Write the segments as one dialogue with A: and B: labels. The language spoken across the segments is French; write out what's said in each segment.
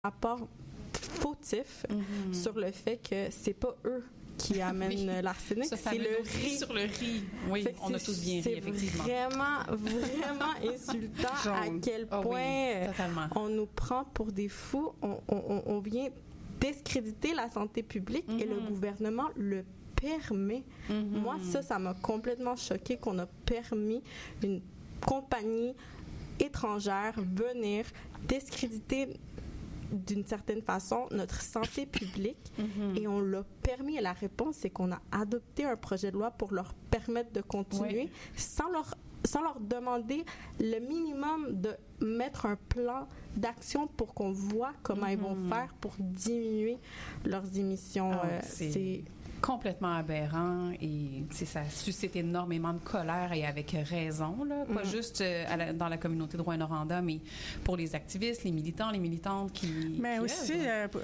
A: rapport fautif sur le fait que c'est pas eux qui amènent l'arsenic, c'est le riz.
B: Sur le riz. Oui, on a tous bien ri, effectivement.
A: C'est vraiment insultant à quel point on nous prend pour des fous. On vient discréditer la santé publique et le gouvernement le permet. Moi, ça m'a complètement choquée qu'on a permis une compagnie étrangère venir discréditer d'une certaine façon notre santé publique et on l'a permis. Et la réponse, c'est qu'on a adopté un projet de loi pour leur permettre de continuer sans leur demander le minimum de mettre un plan d'action pour qu'on voit comment ils vont faire pour diminuer leurs émissions.
B: C'est complètement aberrant et ça suscite énormément de colère et avec raison, là, pas juste dans la communauté de Rouyn-Noranda, mais pour les activistes, les militants, les militantes qui...
C: Mais aussi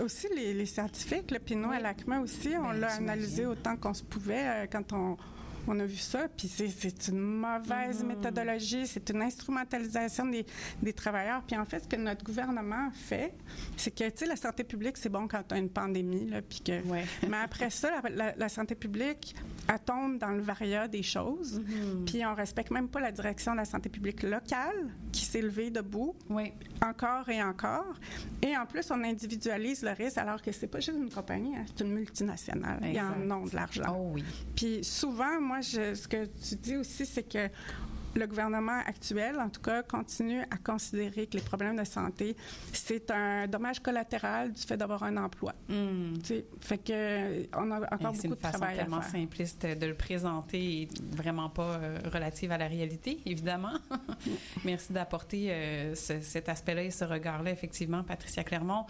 C: les scientifiques, le Pinot à l'ACMA aussi, on l'a analysé autant qu'on se pouvait quand on a vu ça, puis c'est une mauvaise méthodologie, c'est une instrumentalisation des travailleurs. Puis en fait, ce que notre gouvernement fait, c'est que, tu sais, la santé publique, c'est bon quand on a une pandémie, là, puis que... Mais après ça, la santé publique, elle tombe dans le variat des choses, puis on respecte même pas la direction de la santé publique locale qui s'est levée debout, encore et encore. Et en plus, on individualise le risque alors que c'est pas juste une compagnie, hein, c'est une multinationale. Exact. Ils en ont de l'argent.
B: Oh oui.
C: Puis souvent, moi, ce que tu dis aussi, c'est que le gouvernement actuel, en tout cas, continue à considérer que les problèmes de santé, c'est un dommage collatéral du fait d'avoir un emploi. Fait que on a encore beaucoup de travail à faire.
B: C'est une façon tellement simpliste de le présenter et vraiment pas relative à la réalité, évidemment. Merci d'apporter cet aspect-là et ce regard-là, effectivement, Patricia Clermont.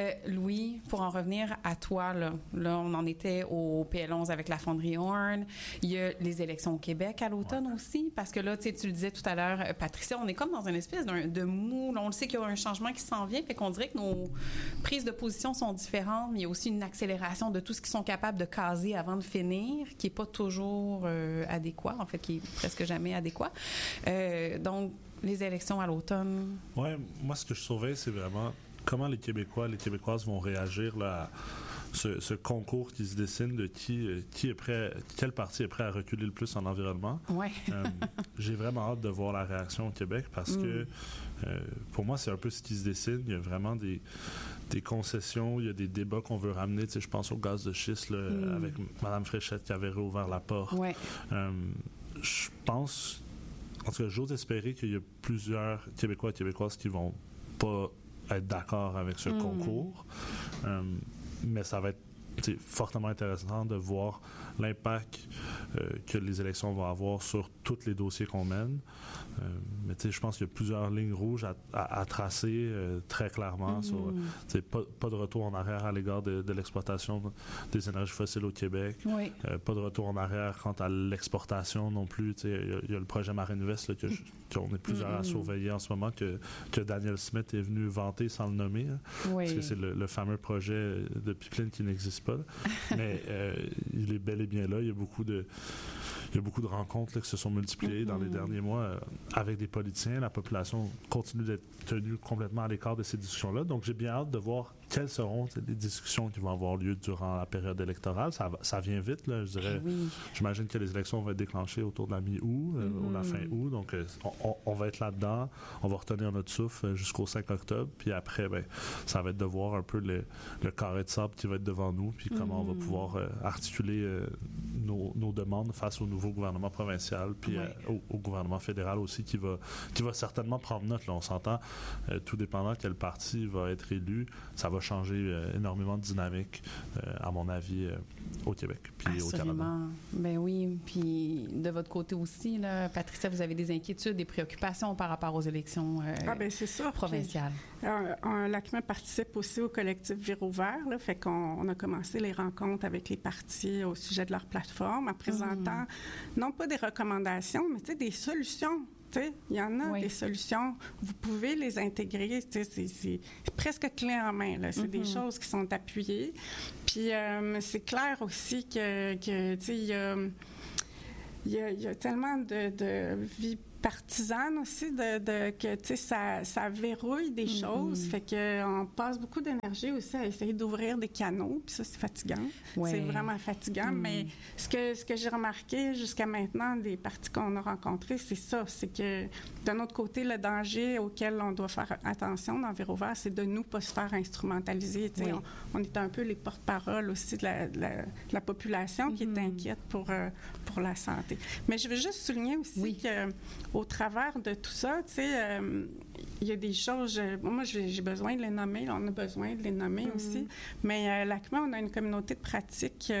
B: Louis, pour en revenir à toi, là, on en était au PL11 avec la fonderie Horn. Il y a les élections au Québec à l'automne aussi, parce que là, tu le disais tout à l'heure, Patricia, on est comme dans une espèce de mou. Là, on le sait qu'il y a un changement qui s'en vient, fait qu'on dirait que nos prises de position sont différentes, mais il y a aussi une accélération de tout ce qu'ils sont capables de caser avant de finir, qui n'est pas toujours adéquat, en fait, qui est presque jamais adéquat. Donc, les élections à l'automne.
D: Oui, moi, ce que je surveille, c'est vraiment comment les Québécois, les Québécoises vont réagir là, à ce concours qui se dessine de quel parti est prêt à reculer le plus en environnement. J'ai vraiment hâte de voir la réaction au Québec parce que pour moi, c'est un peu ce qui se dessine. Il y a vraiment des concessions, il y a des débats qu'on veut ramener. Tu sais, je pense au gaz de schiste là, avec Mme Fréchette qui avait réouvert la porte. Je pense, en tout cas, j'ose espérer qu'il y a plusieurs Québécois et Québécoises qui vont pas être d'accord avec ce concours. Mais ça va être fortement intéressant de voir l'impact que les élections vont avoir sur tous les dossiers qu'on mène. Mais je pense qu'il y a plusieurs lignes rouges à tracer très clairement sur pas de retour en arrière à l'égard de l'exploitation des énergies fossiles au Québec. Pas de retour en arrière quant à l'exportation non plus. Il y a le projet Marine Ouest là, qu'on est plusieurs à surveiller en ce moment que Daniel Smith est venu vanter sans le nommer. Hein, parce que c'est le fameux projet de pipeline qui n'existe pas. Mais il est bel et bien là. Il y a beaucoup de rencontres là, qui se sont multipliées dans les derniers mois avec des politiciens. La population continue d'être tenue complètement à l'écart de ces discussions-là. Donc, j'ai bien hâte de voir quelles seront les discussions qui vont avoir lieu durant la période électorale. Ça vient vite, là, je dirais. J'imagine que les élections vont être déclenchées autour de la mi-août, ou la fin août. Donc, on va être là-dedans. On va retenir notre souffle jusqu'au 5 octobre. Puis après, ça va être de voir un peu le carré de sable qui va être devant nous, puis comment on va pouvoir articuler nos demandes face au nouveau gouvernement provincial, puis au gouvernement fédéral aussi, qui va certainement prendre note. Là, on s'entend, tout dépendant quel parti va être élu, ça va changer énormément de dynamique, à mon avis, au Québec puis au Canada.
B: Ben oui, puis de votre côté aussi, là, Patricia, vous avez des inquiétudes, des préoccupations par rapport aux élections
C: c'est sûr,
B: provinciales.
C: L'ACMA participe aussi au collectif Véro-Vert, là, fait qu'on a commencé les rencontres avec les partis au sujet de leur plateforme en présentant non pas des recommandations, mais des solutions. Il y en a des solutions. Vous pouvez les intégrer. C'est presque clé en main. Là. C'est des choses qui sont appuyées. Puis c'est clair aussi que il y a tellement de vie partisane aussi que tu sais ça verrouille des choses, fait que on passe beaucoup d'énergie aussi à essayer d'ouvrir des canaux, puis ça c'est fatigant. C'est vraiment fatigant, mais ce que j'ai remarqué jusqu'à maintenant des parties qu'on a rencontrées, c'est ça, c'est que d'un autre côté le danger auquel on doit faire attention dans Véro Vert, c'est de nous pas se faire instrumentaliser, tu sais, on est un peu les porte-parole aussi de la population qui est inquiète pour la santé. Mais je veux juste souligner aussi que au travers de tout ça, tu sais, il y a des choses, moi j'ai besoin de les nommer, on a besoin de les nommer aussi, mais l'ACMA, on a une communauté de pratique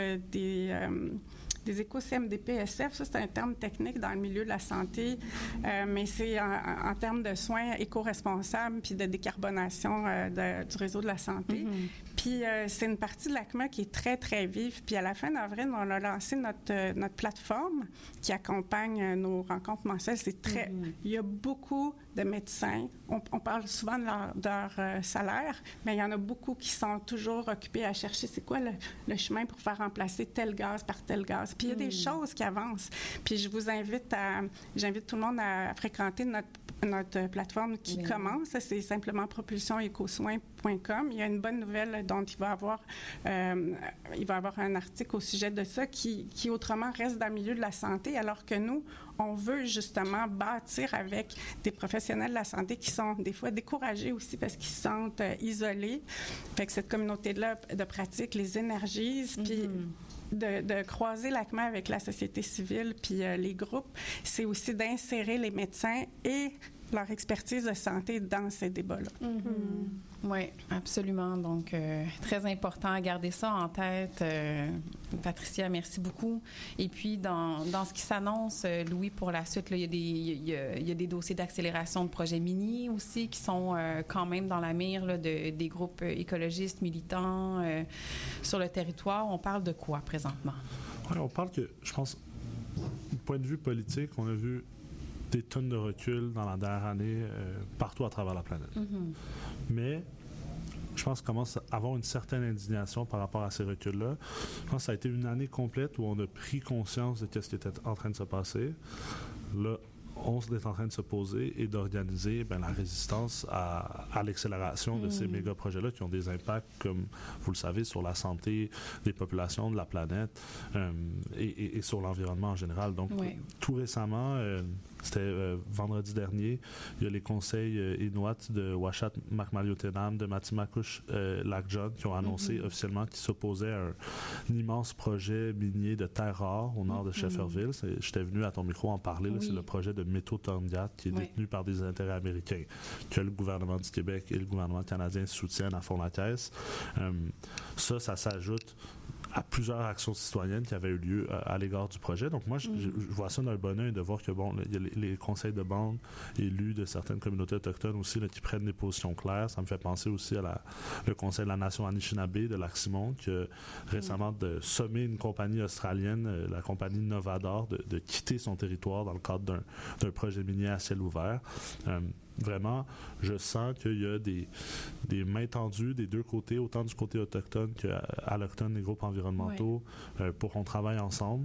C: des éco-CMDP-SF, ça c'est un terme technique dans le milieu de la santé, mais c'est en termes de soins éco-responsables puis de décarbonation du réseau de la santé. Puis c'est une partie de l'ACMA qui est très, très vive. Puis à la fin d'avril, on a lancé notre plateforme qui accompagne nos rencontres mensuelles. C'est très... Il y a beaucoup de médecins. On parle souvent de leur salaire, mais il y en a beaucoup qui sont toujours occupés à chercher c'est quoi le chemin pour faire remplacer tel gaz par tel gaz. Puis il y a des choses qui avancent. Puis j'invite tout le monde à fréquenter notre plateforme qui commence. C'est simplement propulsionecosoins.com. Il y a une bonne nouvelle dont il va y avoir un article au sujet de ça qui autrement reste dans le milieu de la santé, alors que nous, on veut justement bâtir avec des professionnels de la santé qui sont des fois découragés aussi parce qu'ils se sentent isolés. Fait que cette communauté-là de pratique les énergise, puis de croiser l'ACMA avec la société civile puis les groupes, c'est aussi d'insérer les médecins et leur expertise de santé dans ces débats-là.
B: Oui, absolument. Donc, très important à garder ça en tête. Patricia, merci beaucoup. Et puis, dans ce qui s'annonce, Louis, pour la suite, là, il y a des dossiers d'accélération de projets mini aussi qui sont quand même dans la mire là, des groupes écologistes, militants sur le territoire. On parle de quoi présentement?
D: Oui, on parle que, je pense, du point de vue politique, on a vu des tonnes de recul dans la dernière année partout à travers la planète. Mais je pense qu'on commence à avoir une certaine indignation par rapport à ces reculs-là. Je pense que ça a été une année complète où on a pris conscience de ce qui était en train de se passer. Là, on est en train de se poser et d'organiser la résistance à l'accélération de ces méga-projets-là qui ont des impacts, comme vous le savez, sur la santé des populations, de la planète et sur l'environnement en général. Donc, tout récemment, c'était vendredi dernier, il y a les conseils inuits de Uashat Makmaliotenam, de Matimakush Lac John qui ont annoncé officiellement qu'ils s'opposaient à un immense projet minier de terres rares au nord de Shefferville. J'étais venu à ton micro en parler. Là, c'est le projet de Métaux Torngat qui est détenu par des intérêts américains que le gouvernement du Québec et le gouvernement canadien soutiennent à fond la caisse. Ça s'ajoute à plusieurs actions citoyennes qui avaient eu lieu à l'égard du projet. Donc moi, je vois ça d'un bon œil de voir que il y a les conseils de bande élus de certaines communautés autochtones aussi là, qui prennent des positions claires. Ça me fait penser aussi à le conseil de la nation Anishinaabe de Lac-Simon qui a récemment sommé une compagnie australienne, la compagnie Novador, de quitter son territoire dans le cadre d'un projet minier à ciel ouvert. Vraiment, je sens qu'il y a des mains tendues des deux côtés, autant du côté autochtone qu'allochtone, les groupes environnementaux, pour qu'on travaille ensemble,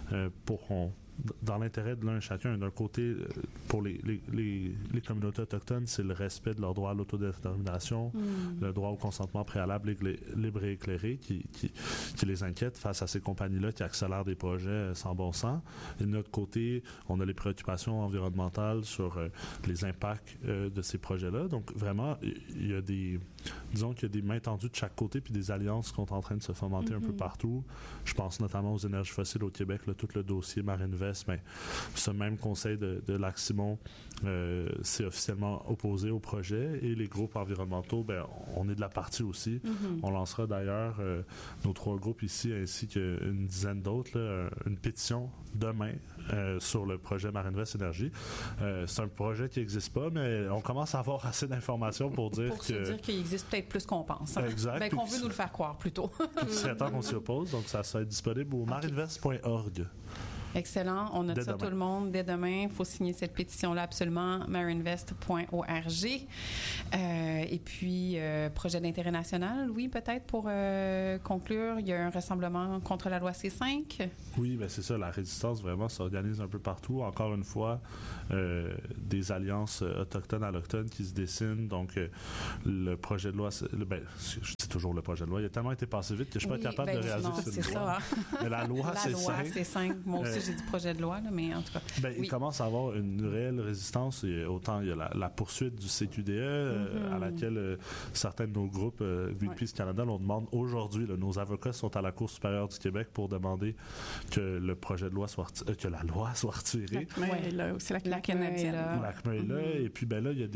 D: dans l'intérêt de l'un et chacun. D'un côté, pour les communautés autochtones, c'est le respect de leur droit à l'autodétermination, le droit au consentement préalable libre et éclairé qui les inquiète face à ces compagnies-là qui accélèrent des projets sans bon sens. Et de notre côté, on a les préoccupations environnementales sur les impacts de ces projets-là. Donc, vraiment, il y a disons qu'il y a des mains tendues de chaque côté puis des alliances qui sont en train de se fomenter un peu partout. Je pense notamment aux énergies fossiles au Québec, là, tout le dossier Marinvest, mais ce même conseil de Lac-Simon s'est officiellement opposé au projet et les groupes environnementaux, on est de la partie aussi. On lancera d'ailleurs nos 3 groupes ici ainsi qu'une dizaine d'autres, là, une pétition demain sur le projet Marinvest Énergie. C'est un projet qui n'existe pas, mais on commence à avoir assez d'informations pour dire
B: se dire qu'il existe peut-être plus qu'on pense.
D: Exact.
B: Qu'on veut nous le faire croire plutôt.
D: Il serait temps qu'on s'y oppose, donc ça va être disponible au marinvest.org.
B: Excellent. On note ça tout le monde dès demain. Il faut signer cette pétition-là absolument, marinvest.org. Et puis, projet d'intérêt national, oui, peut-être pour conclure, il y a un rassemblement contre la loi C5.
D: Oui, bien c'est ça. La résistance vraiment s'organise un peu partout. Encore une fois, des alliances autochtones allochtones qui se dessinent. Donc, le projet de loi, je dis toujours le projet de loi, il a tellement été passé vite que je ne suis pas capable de réaliser que c'est une loi. Mais la loi
B: C5. Moi aussi, j'ai dit projet de loi, là, mais en tout cas.
D: Il commence à avoir une réelle résistance. Et autant il y a la poursuite du CQDE à laquelle certains de nos groupes Greenpeace Canada, on demande aujourd'hui, nos avocats sont à la Cour supérieure du Québec pour demander que le projet de loi que la loi soit retirée.
C: La canadienne.
D: L'ACMA est là. Et puis là, il y a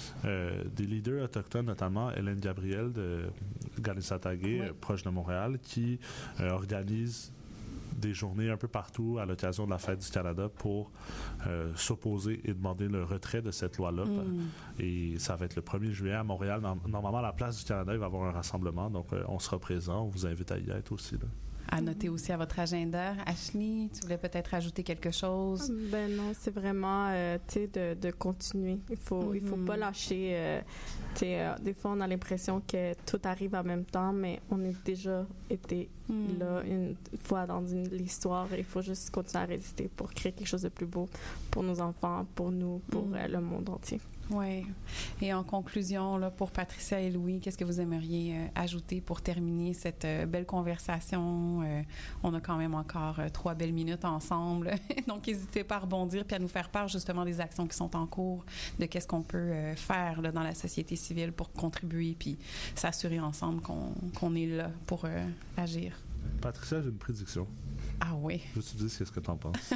D: des leaders autochtones, notamment Hélène Gabriel de Kanisatake, proche de Montréal, qui organise des journées un peu partout à l'occasion de la Fête du Canada pour s'opposer et demander le retrait de cette loi-là. Et ça va être le 1er juillet à Montréal. Normalement, à la place du Canada, il va y avoir un rassemblement. Donc, on sera présent. On vous invite à y être aussi, là.
B: À noter aussi à votre agenda. Ashley, tu voulais peut-être ajouter quelque chose?
A: Ben non, c'est vraiment, de continuer. Il faut pas lâcher. Des fois, on a l'impression que tout arrive en même temps, mais on a déjà été là une fois dans l'histoire. Il faut juste continuer à résister pour créer quelque chose de plus beau pour nos enfants, pour nous, pour le monde entier.
B: Oui. Et en conclusion, là, pour Patricia et Louis, qu'est-ce que vous aimeriez ajouter pour terminer cette belle conversation? On a quand même encore 3 belles minutes ensemble. Donc, n'hésitez pas à rebondir puis à nous faire part justement des actions qui sont en cours, de qu'est-ce qu'on peut faire là, dans la société civile pour contribuer puis s'assurer ensemble qu'on est là pour agir.
D: Patricia, j'ai une prédiction.
B: Ah oui?
D: Je veux que tu dises qu'est-ce que tu en penses.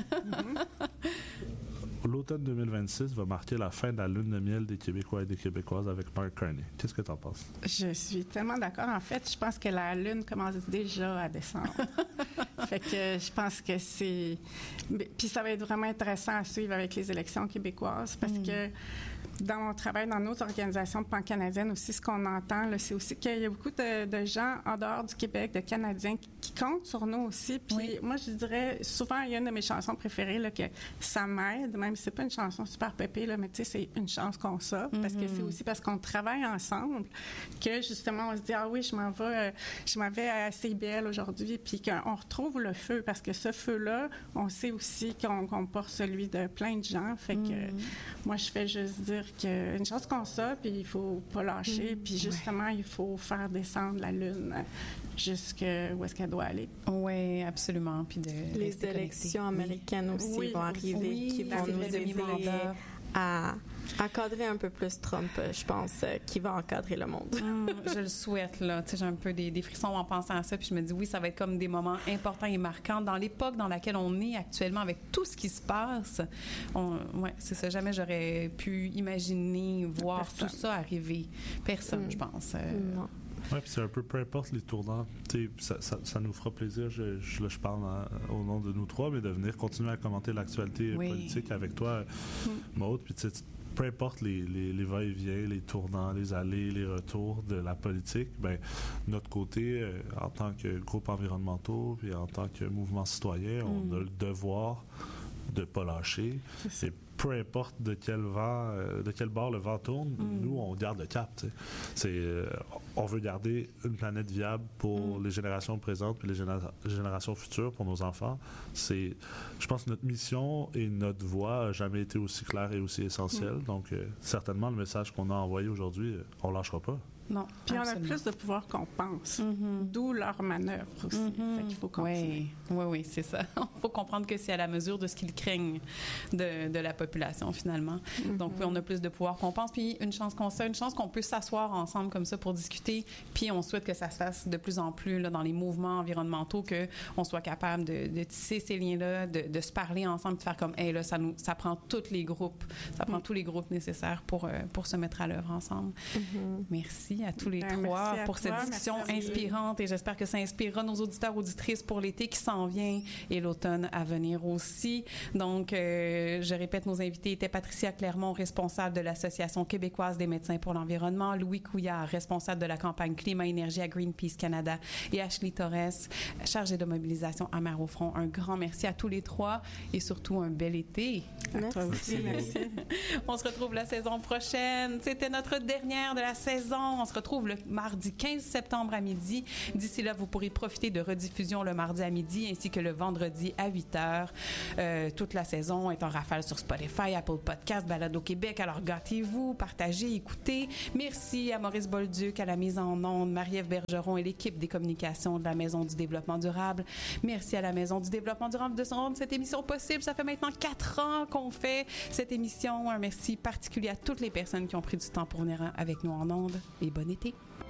D: L'automne 2026 va marquer la fin de la lune de miel des Québécois et des Québécoises avec Mark Carney. Qu'est-ce que tu en penses?
C: Je suis tellement d'accord. En fait, je pense que la lune commence déjà à descendre. Fait que je pense que c'est... Puis ça va être vraiment intéressant à suivre avec les élections québécoises parce que dans mon travail, dans nos organisations pan-canadiennes aussi, ce qu'on entend, là, c'est aussi qu'il y a beaucoup de gens en dehors du Québec, de Canadiens, qui comptent sur nous aussi. Puis moi, je dirais, souvent, il y a une de mes chansons préférées, là, que ça m'aide, même si c'est pas une chanson super pépée, là, mais tu sais, c'est une chance qu'on sort, parce que c'est aussi parce qu'on travaille ensemble que, justement, on se dit, ah oui, je m'en vais à CIBL aujourd'hui, puis qu'on retrouve le feu, parce que ce feu-là, on sait aussi qu'on porte celui de plein de gens. Fait que moi, je fais juste dire qu'une chance qu'on ça, puis il faut pas lâcher, puis justement, il faut faire descendre la lune jusqu'où est-ce qu'elle doit aller.
B: Oui, absolument. Puis
A: les élections américaines aussi vont arriver, qui vont nous aider à cadrer un peu plus Trump, je pense, qui va encadrer le monde.
B: Je le souhaite, là. Tu sais, j'ai un peu des frissons en pensant à ça, puis je me dis, oui, ça va être comme des moments importants et marquants dans l'époque dans laquelle on est actuellement, avec tout ce qui se passe. C'est ça. Jamais j'aurais pu imaginer voir tout ça arriver. Personne, je pense.
A: Non.
D: Oui, puis c'est un peu peu importe les tournants. Ça nous fera plaisir, je parle au nom de nous trois, mais de venir continuer à commenter l'actualité politique avec toi, Maude. Puis peu importe les va-et-vient, les tournants, les allées, les retours de la politique, ben notre côté, en tant que groupe environnementaux, puis en tant que mouvement citoyen, on a le devoir de ne pas lâcher. Et peu importe de quel bord le vent tourne, nous, on garde le cap. On veut garder une planète viable pour les générations présentes et les générations futures, pour nos enfants. Je pense que notre mission et notre voix n'a jamais été aussi claire et aussi essentielle. Donc, certainement, le message qu'on a envoyé aujourd'hui, on ne lâchera pas.
C: Non. Puis on a plus de pouvoir qu'on pense, d'où leur manœuvre aussi. Fait qu'il faut continuer.
B: Oui, c'est ça. Il faut comprendre que c'est à la mesure de ce qu'ils craignent de la population, finalement. Donc, oui, on a plus de pouvoir qu'on pense. Puis une chance qu'on peut s'asseoir ensemble comme ça pour discuter. Puis on souhaite que ça se fasse de plus en plus là, dans les mouvements environnementaux, qu'on soit capable de tisser ces liens-là, de se parler ensemble, de faire comme, hey, là, ça prend tous les groupes. Ça prend tous les groupes nécessaires pour se mettre à l'œuvre ensemble. Merci à tous les trois pour cette discussion inspirante et j'espère que ça inspirera nos auditeurs, auditrices pour l'été qui s'en vient et l'automne à venir aussi. Donc, je répète nos Nos invités étaient Patricia Clermont, responsable de l'Association québécoise des médecins pour l'environnement, Louis Couillard, responsable de la campagne Climat-Énergie à Greenpeace Canada, et Ashley Torres, chargée de mobilisation à Mer au Front. Un grand merci à tous les trois et surtout un bel été.
C: Merci.
B: On se retrouve la saison prochaine. C'était notre dernière de la saison. On se retrouve le mardi 15 septembre à midi. D'ici là, vous pourrez profiter de rediffusion le mardi à midi ainsi que le vendredi à 8h. Toute la saison est en rafale sur Spotify, Apple Podcasts, Balado Québec. Alors gâtez-vous, partagez, écoutez. Merci à Maurice Bolduc, à la mise en onde, Marie-Ève Bergeron et l'équipe des communications de la Maison du développement durable. Merci à la Maison du développement durable de rendre cette émission possible. Ça fait maintenant 4 ans qu'on fait cette émission. Un merci particulier à toutes les personnes qui ont pris du temps pour venir avec nous en ondes. Et bon été.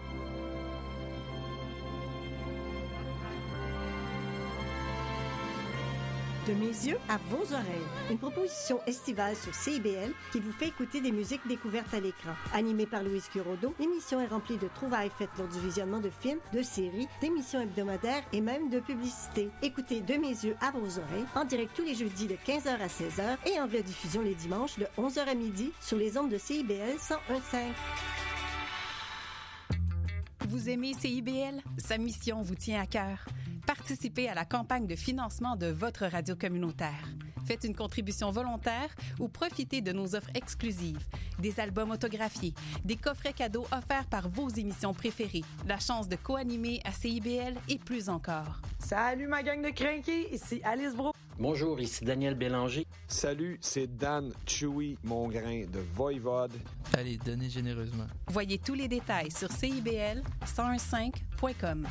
E: De mes yeux à vos oreilles. Une proposition estivale sur CIBL qui vous fait écouter des musiques découvertes à l'écran. Animée par Louise Curodo, l'émission est remplie de trouvailles faites lors du visionnement de films, de séries, d'émissions hebdomadaires et même de publicités. Écoutez De mes yeux à vos oreilles en direct tous les jeudis de 15h à 16h et en rediffusion les dimanches de 11h à midi sur les ondes de CIBL 101.5.
B: Vous aimez CIBL? Sa mission vous tient à cœur. Participez à la campagne de financement de votre radio communautaire. Faites une contribution volontaire ou profitez de nos offres exclusives. Des albums autographiés, des coffrets cadeaux offerts par vos émissions préférées, la chance de co-animer à CIBL et plus encore.
F: Salut ma gang de crinqués, ici Alice Bro.
G: Bonjour, ici Daniel Bélanger.
H: Salut, c'est Dan Chewy Mongrain de Voivode.
I: Allez, donnez généreusement.
B: Voyez tous les détails sur CIBL1015.com.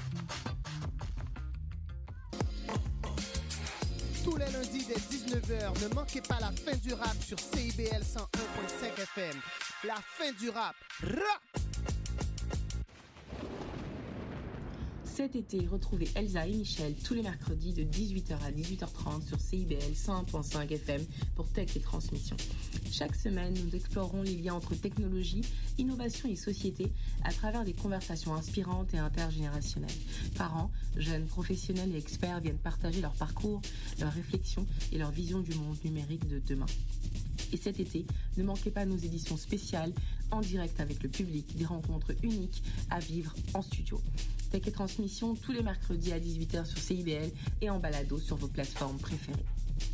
J: Tous les lundis dès 19h, ne manquez pas la fin du rap sur CIBL 101.5 FM. La fin du rap. Rap!
K: Cet été, retrouvez Elsa et Michel tous les mercredis de 18h à 18h30 sur CIBL 101.5 FM pour Tech et Transmission. Chaque semaine, nous explorerons les liens entre technologie, innovation et société à travers des conversations inspirantes et intergénérationnelles. Parents, jeunes, professionnels et experts viennent partager leur parcours, leurs réflexions et leur vision du monde numérique de demain. Et cet été, ne manquez pas nos éditions spéciales en direct avec le public, des rencontres uniques à vivre en studio. Tech et Transmission tous les mercredis à 18h sur CIBL et en balado sur vos plateformes préférées.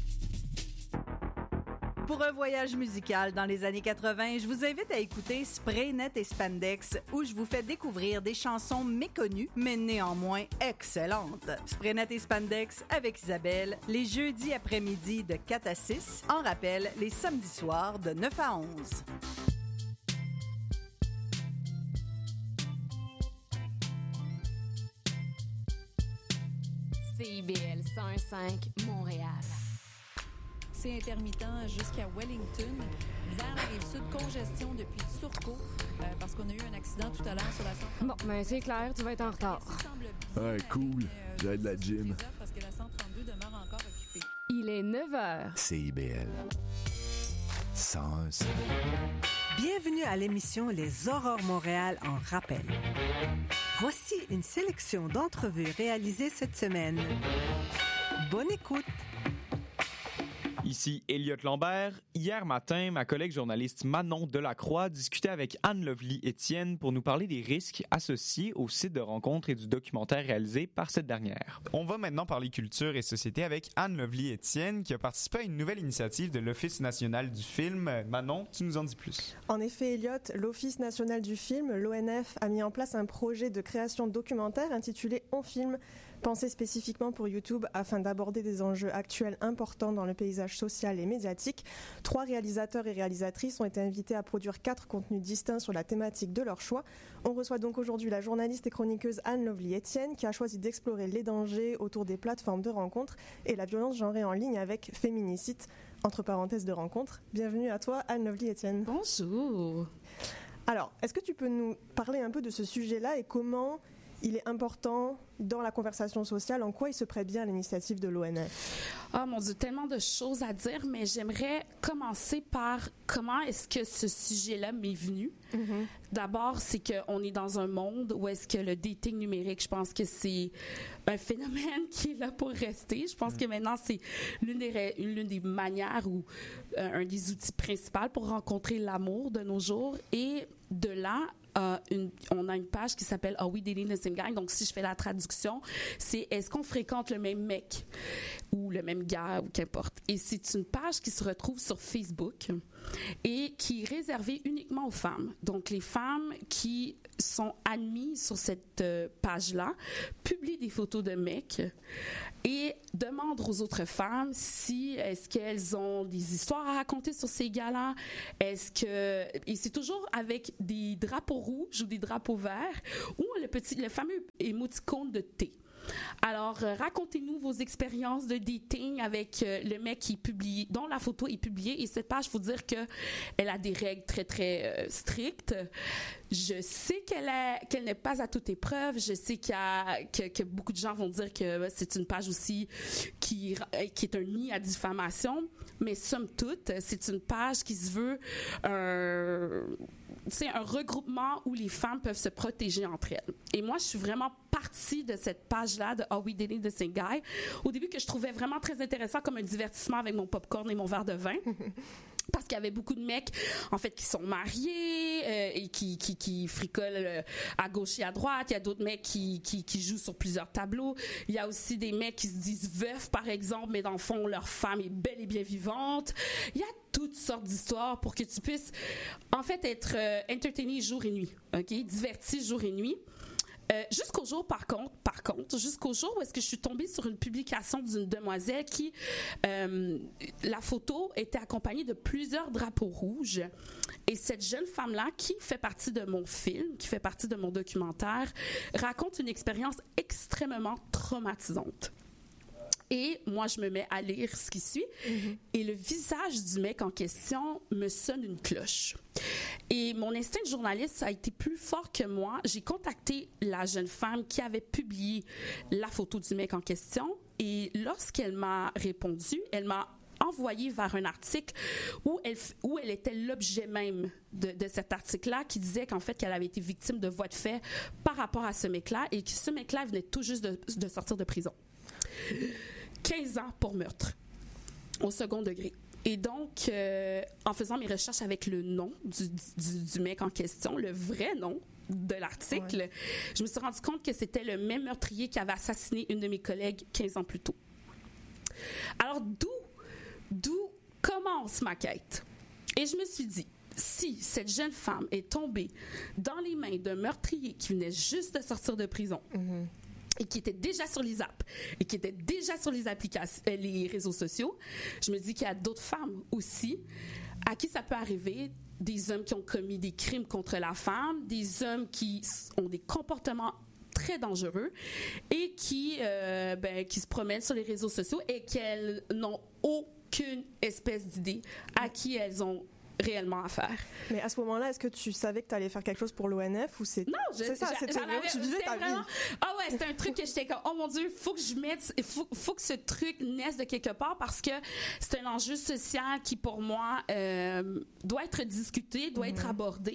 L: Pour un voyage musical dans les années 80, je vous invite à écouter Spraynet et Spandex, où je vous fais découvrir des chansons méconnues, mais néanmoins excellentes. Spraynet et Spandex avec Isabelle, les jeudis après-midi de 4 à 6, en rappel, les samedis soirs de 9 à 11.
M: CIBL 101.5 Montréal. C'est intermittent jusqu'à Wellington. Vers la Rive-Sud, congestion depuis Turcot, parce qu'on a eu un accident tout à l'heure sur la 132.
N: Bon, ben c'est clair, tu vas être en retard.
O: Ouais, cool. J'ai de la gym.
M: Parce que la 132 demeure encore occupée.
N: Il est 9h.
O: CIBL 101.5.
P: Bienvenue à l'émission Les Aurores Montréal en rappel. Voici une sélection d'entrevues réalisées cette semaine. Bonne écoute!
Q: Ici Elliot Lambert. Hier matin, ma collègue journaliste Manon Delacroix discutait avec Anne-Lovely Étienne pour nous parler des risques associés au site de rencontre et du documentaire réalisé par cette dernière. On va maintenant parler culture et société avec Anne-Lovely Étienne qui a participé à une nouvelle initiative de l'Office national du film. Manon, tu nous en dis plus.
R: En effet, Elliot, l'Office national du film, l'ONF, a mis en place un projet de création documentaire intitulé On Film, pensé spécifiquement pour YouTube afin d'aborder des enjeux actuels importants dans le paysage social et médiatique. 3 réalisateurs et réalisatrices ont été invités à produire 4 contenus distincts sur la thématique de leur choix. On reçoit donc aujourd'hui la journaliste et chroniqueuse Anne-Lovely Étienne qui a choisi d'explorer les dangers autour des plateformes de rencontres et la violence genrée en ligne avec Féminicide, entre parenthèses de rencontres. Bienvenue à toi Anne-Lovely Étienne.
B: Bonjour.
R: Alors, est-ce que tu peux nous parler un peu de ce sujet-là et comment il est important dans la conversation sociale? En quoi il se prête bien à l'initiative de l'ONF?
S: Ah, mon Dieu, tellement de choses à dire, mais j'aimerais commencer par comment est-ce que ce sujet-là m'est venu. Mm-hmm. D'abord, c'est qu'on est dans un monde où est-ce que le dating numérique, je pense que c'est un phénomène qui est là pour rester. Je pense que maintenant, c'est l'une des manières ou un des outils principaux pour rencontrer l'amour de nos jours. Et de là, on a une page qui s'appelle Are We Dating the Same Guy? Donc, si je fais la traduction, c'est est-ce qu'on fréquente le même mec ou le même gars ou qu'importe. Et c'est une page qui se retrouve sur Facebook et qui est réservée uniquement aux femmes. Donc, les femmes qui sont admises sur cette page-là publient des photos de mecs et demandent aux autres femmes est-ce qu'elles ont des histoires à raconter sur ces gars-là, et c'est toujours avec des drapeaux rouges ou des drapeaux verts ou le fameux émoticône de thé. Alors, racontez-nous vos expériences de dating avec le mec qui publie, dont la photo est publiée. Et cette page, il faut dire qu'elle a des règles très, très strictes. Je sais qu'elle n'est pas à toute épreuve. Je sais que beaucoup de gens vont dire que c'est une page aussi qui est un nid à diffamation. Mais somme toute, c'est une page qui se veut un regroupement où les femmes peuvent se protéger entre elles. Et moi, je suis vraiment partie de cette page-là de Are We Dating the Same Guy? Au début, que je trouvais vraiment très intéressant comme un divertissement avec mon popcorn et mon verre de vin. Parce qu'il y avait beaucoup de mecs, en fait, qui sont mariés et qui fricolent à gauche et à droite. Il y a d'autres mecs qui jouent sur plusieurs tableaux. Il y a aussi des mecs qui se disent veufs, par exemple, mais dans le fond, leur femme est belle et bien vivante. Il y a toutes sortes d'histoires pour que tu puisses, en fait, être entertainé jour et nuit, OK? Diverti jour et nuit. Jusqu'au jour, par contre, jusqu'au jour où est-ce que je suis tombée sur une publication d'une demoiselle qui, la photo était accompagnée de plusieurs drapeaux rouges. Et cette jeune femme-là, qui fait partie de mon film, qui fait partie de mon documentaire, raconte une expérience extrêmement traumatisante. Et moi, je me mets à lire ce qui suit. Mm-hmm. Et le visage du mec en question me sonne une cloche. Et mon instinct de journaliste a été plus fort que moi. J'ai contacté la jeune femme qui avait publié la photo du mec en question. Et lorsqu'elle m'a répondu, elle m'a envoyé vers un article où elle était l'objet même de cet article-là, qui disait qu'en fait, qu'elle avait été victime de voies de fait par rapport à ce mec-là et que ce mec-là venait tout juste de sortir de prison. 15 ans pour meurtre au second degré. Et donc, en faisant mes recherches avec le nom du mec en question, le vrai nom de l'article, je me suis rendu compte que c'était le même meurtrier qui avait assassiné une de mes collègues 15 ans plus tôt. Alors, d'où commence ma quête? Et je me suis dit, si cette jeune femme est tombée dans les mains d'un meurtrier qui venait juste de sortir de prison, et qui était déjà sur les apps, et qui était déjà sur les applications, les réseaux sociaux, je me dis qu'il y a d'autres femmes aussi à qui ça peut arriver, des hommes qui ont commis des crimes contre la femme, des hommes qui ont des comportements très dangereux et qui se promènent sur les réseaux sociaux et qu'elles n'ont aucune espèce d'idée à qui elles ont réellement à faire.
R: Mais à ce moment-là, est-ce que tu savais que tu allais faire quelque chose pour l'ONF ou c'est...
S: Non, c'était vraiment... Ah ouais, c'était un truc que j'étais comme, oh mon Dieu, faut que je mette, faut que ce truc naisse de quelque part parce que c'est un enjeu social qui, pour moi, doit être discuté, doit être abordé.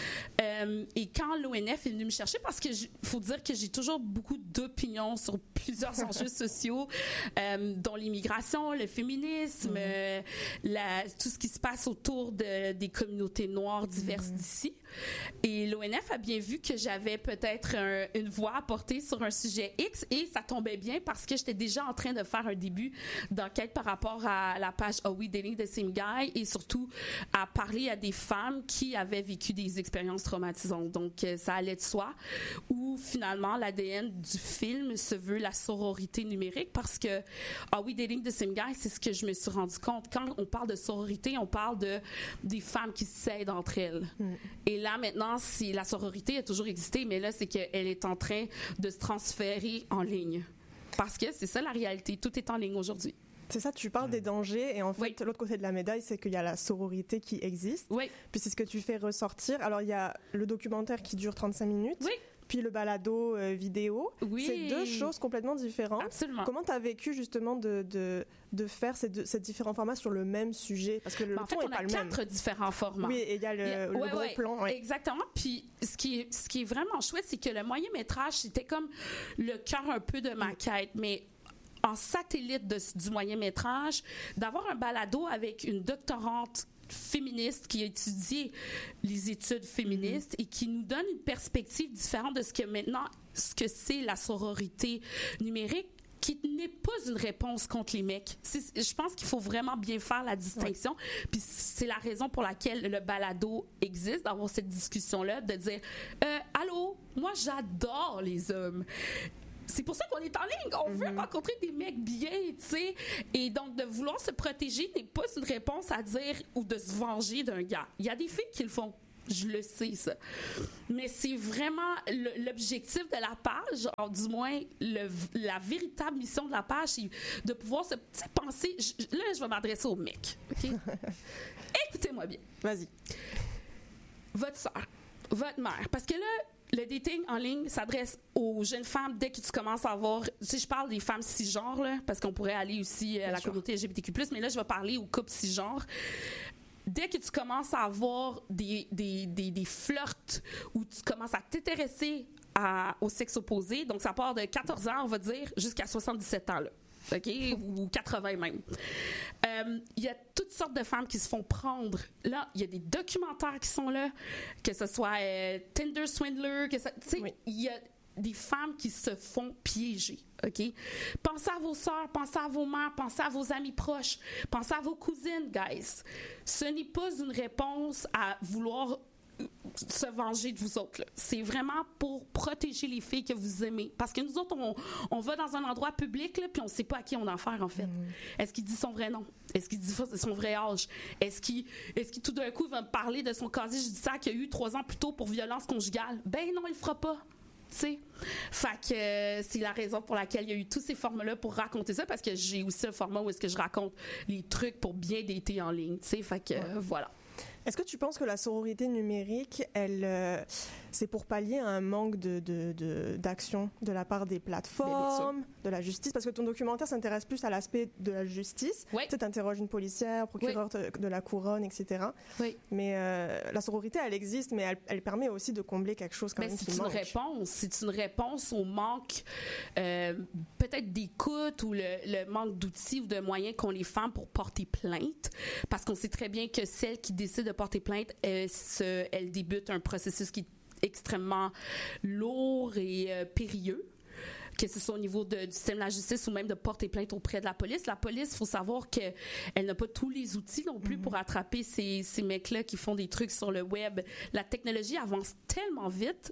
S: Et quand l'ONF est venu me chercher, parce que faut dire que j'ai toujours beaucoup d'opinions sur plusieurs enjeux sociaux, dont l'immigration, le féminisme, tout ce qui se passe autour des communautés noires diverses d'ici. Et l'ONF a bien vu que j'avais peut-être une voix à porter sur un sujet X et ça tombait bien parce que j'étais déjà en train de faire un début d'enquête par rapport à la page Are We Dating the Same Guy et surtout à parler à des femmes qui avaient vécu des expériences traumatisantes. Donc, ça allait de soi où finalement l'ADN du film se veut la sororité numérique parce que Are We Dating the Same Guy, c'est ce que je me suis rendu compte. Quand on parle de sororité, on parle des femmes qui s'aident entre elles. Et là, maintenant, la sororité a toujours existé, mais là, c'est qu'elle est en train de se transférer en ligne. Parce que c'est ça la réalité. Tout est en ligne aujourd'hui.
R: C'est ça, tu parles des dangers et en fait, l'autre côté de la médaille, c'est qu'il y a la sororité qui existe.
S: Oui.
R: Puis c'est ce que tu fais ressortir. Alors, il y a le documentaire qui dure 35 minutes.
S: Oui.
R: puis le balado vidéo.
S: Oui.
R: C'est deux choses complètement différentes.
S: Absolument.
R: Comment tu as vécu justement de faire ces différents formats sur le même sujet? Parce que le ton n'est pas le même.
S: On a 4 différents formats.
R: Oui, et il y a le gros plan. Ouais.
S: Exactement. Puis ce qui est vraiment chouette, c'est que le moyen-métrage, c'était comme le cœur un peu de ma quête. Mais en satellite du moyen-métrage, d'avoir un balado avec une doctorante féministe qui a étudié les études féministes et qui nous donne une perspective différente de ce que c'est la sororité numérique, qui n'est pas une réponse contre les mecs. Je pense qu'il faut vraiment bien faire la distinction. Ouais. Puis c'est la raison pour laquelle le balado existe, d'avoir cette discussion-là, de dire allô, moi j'adore les hommes. C'est pour ça qu'on est en ligne. On veut rencontrer des mecs bien, tu sais. Et donc, de vouloir se protéger n'est pas une réponse à dire ou de se venger d'un gars. Il y a des filles qui le font. Je le sais, ça. Mais c'est vraiment l'objectif de la page, du moins la véritable mission de la page, c'est de pouvoir se penser. Là, je vais m'adresser aux mecs. OK? Écoutez-moi bien.
R: Vas-y.
S: Votre soeur, votre mère. Parce que là, le dating en ligne s'adresse aux jeunes femmes dès que tu commences à avoir... Si je parle des femmes cisgenres, là, parce qu'on pourrait aller aussi à la communauté LGBTQ+, mais là, je vais parler aux couples cisgenres. Dès que tu commences à avoir des flirts où tu commences à t'intéresser au sexe opposé, donc ça part de 14 ans, on va dire, jusqu'à 77 ans, là. OK? Ou 80 même. Il y a toutes sortes de femmes qui se font prendre. Là, il y a des documentaires qui sont là, que ce soit Tinder Swindler, il y a des femmes qui se font piéger. OK? Pensez à vos sœurs, pensez à vos mères, pensez à vos amis proches, pensez à vos cousines, guys. Ce n'est pas une réponse à vouloir se venger de vous autres. Là. C'est vraiment pour protéger les filles que vous aimez. Parce que nous autres, on va dans un endroit public, là, puis on ne sait pas à qui on a affaire, en fait. Est-ce qu'il dit son vrai nom? Est-ce qu'il dit son vrai âge? Est-ce qu'il tout d'un coup va me parler de son casier judiciaire qu'il y a eu 3 ans plus tôt pour violence conjugale? Ben non, il le fera pas. T'sais. Fait que c'est la raison pour laquelle il y a eu tous ces formats-là pour raconter ça, parce que j'ai aussi un format où est-ce que je raconte les trucs pour bien dater en ligne. T'sais. Fait que voilà.
R: Est-ce que tu penses que la sororité numérique, c'est pour pallier à un manque d'action de la part des plateformes, de la justice? Parce que ton documentaire s'intéresse plus à l'aspect de la justice. Oui. Tu interroges une policière, procureur de la couronne, etc. Oui. Mais la sororité, elle existe, mais elle permet aussi de combler quelque chose quand même qui manque.
S: C'est une réponse au manque peut-être d'écoute ou le manque d'outils ou de moyens qu'ont les femmes pour porter plainte. Parce qu'on sait très bien que celles qui décident de porter plainte, elles débutent un processus qui est extrêmement lourd et périlleux, que ce soit au niveau du système de la justice ou même de porter plainte auprès de la police. La police, il faut savoir qu'elle n'a pas tous les outils non plus pour attraper ces mecs-là qui font des trucs sur le web. La technologie avance tellement vite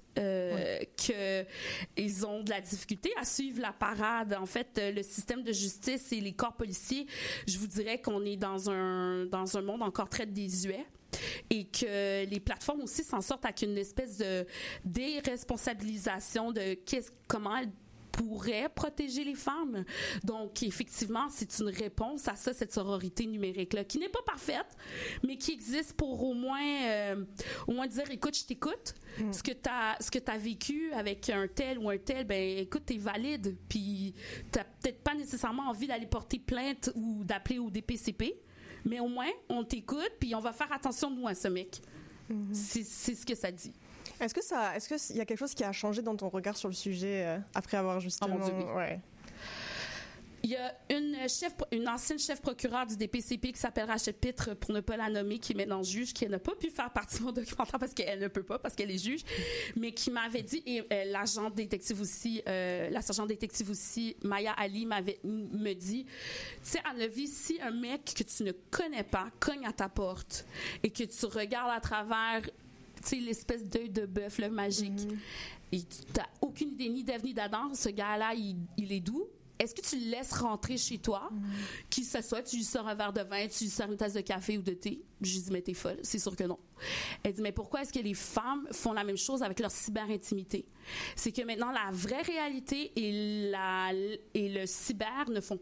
S: qu'ils ont de la difficulté à suivre la parade. En fait, le système de justice et les corps policiers, je vous dirais qu'on est dans un monde encore très désuet. Et que les plateformes aussi s'en sortent avec une espèce de déresponsabilisation de comment elles pourraient protéger les femmes. Donc, effectivement, c'est une réponse à ça, cette sororité numérique-là, qui n'est pas parfaite, mais qui existe pour au moins dire, écoute, je t'écoute. Ce que t'as vécu avec un tel ou un tel, ben écoute, t'es valide, puis t'as peut-être pas nécessairement envie d'aller porter plainte ou d'appeler au DPCP. Mais au moins, on t'écoute, puis on va faire attention de nous à ce mec. C'est ce que ça dit.
R: Est-ce qu'il y a quelque chose qui a changé dans ton regard sur le sujet après avoir justement...
S: Oh mon Dieu, oui. Ouais. Il y a une ancienne chef procureure du DPCP qui s'appelle Rachel Pitre, pour ne pas la nommer, qui est maintenant juge, qui n'a pas pu faire partie de mon documentaire parce qu'elle ne peut pas, parce qu'elle est juge, mais qui m'avait dit, et la sergente détective aussi, Maya Ali, me dit, tu sais, Anne-Lovie, si un mec que tu ne connais pas cogne à ta porte et que tu regardes à travers, tu sais, l'espèce d'œil de bœuf, le magique, et tu n'as aucune idée ni d'Ève ni d'Adam, ce gars-là, il est d'où? Est-ce que tu le laisses rentrer chez toi, qui ce soit, tu lui sors un verre de vin, tu lui sors une tasse de café ou de thé? Je lui dis, mais t'es folle, c'est sûr que non. Elle dit, mais pourquoi est-ce que les femmes font la même chose avec leur cyber-intimité? C'est que maintenant, la vraie réalité et le cyber ne font qu'un.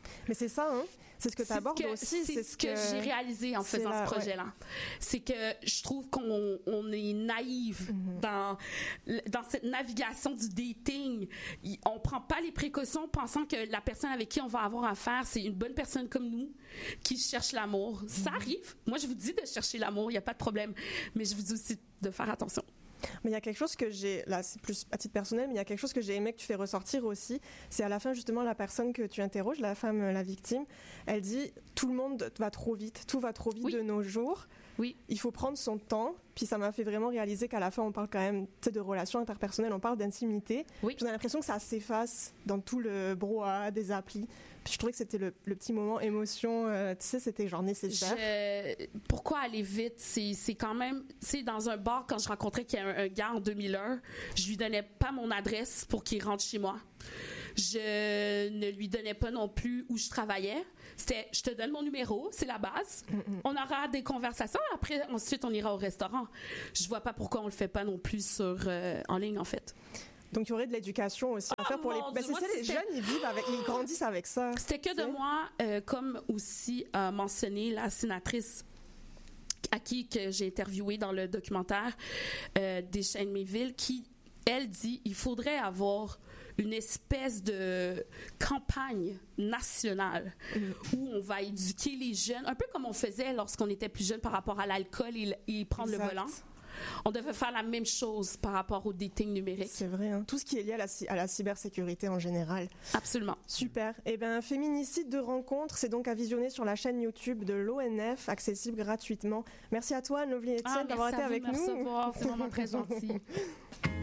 R: Mais c'est ça, hein? C'est ce que tu abordes aussi.
S: C'est ce que j'ai réalisé en faisant ce projet-là. C'est que je trouve qu'on est naïf dans cette navigation du dating. On prend pas les précautions pensant que la personne avec qui on va avoir affaire, c'est une bonne personne comme nous qui cherche l'amour. Ça arrive. Moi, je vous dis de chercher l'amour, il n'y a pas de problème. Mais je vous dis aussi de faire attention.
R: Mais il y a quelque chose que là c'est plus à titre personnel, mais il y a quelque chose que j'ai aimé que tu fais ressortir aussi, c'est à la fin justement la personne que tu interroges, la femme, la victime, elle dit tout le monde va trop vite, tout va trop vite de nos jours.
S: Oui.
R: Il faut prendre son temps, puis ça m'a fait vraiment réaliser qu'à la fin on parle quand même de relations interpersonnelles, on parle d'intimité.
S: Oui.
R: J'ai l'impression que ça s'efface dans tout le brouhaha des applis. Puis je trouvais que c'était le petit moment émotion, tu sais, c'était genre nécessaire.
S: Pourquoi aller vite? C'est quand même, tu sais, dans un bar, quand je rencontrais un gars en 2001, je lui donnais pas mon adresse pour qu'il rentre chez moi. Je ne lui donnais pas non plus où je travaillais. C'était, je te donne mon numéro, c'est la base. On aura des conversations. Après, ensuite, on ira au restaurant. Je vois pas pourquoi on le fait pas non plus en ligne, en fait.
R: Donc, il y aurait de l'éducation aussi à faire pour les... c'est ça, les jeunes, ils grandissent avec ça.
S: C'était que de moi, comme aussi mentionné la sénatrice à qui que j'ai interviewé dans le documentaire Deschênes-Méville, qui, elle, dit il faudrait avoir une espèce de campagne nationale où on va éduquer les jeunes, un peu comme on faisait lorsqu'on était plus jeune par rapport à l'alcool et prendre le volant. On devait faire la même chose par rapport au dating numérique.
R: C'est vrai, hein. Tout ce qui est lié à la cybersécurité en général.
S: Absolument.
R: Super. Eh bien, Féminicide de rencontre, c'est donc à visionner sur la chaîne YouTube de l'ONF, accessible gratuitement. Merci à toi, Anne Lovely Etienne, d'avoir été avec nous.
S: Merci à vous de me recevoir, c'est vraiment très gentil.